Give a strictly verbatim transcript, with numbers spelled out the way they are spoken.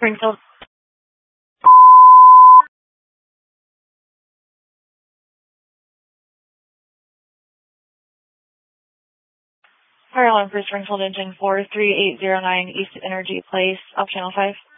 Springfield. Fire alarm for Springfield Engine four three eight zero nine East Energy Place, off channel five.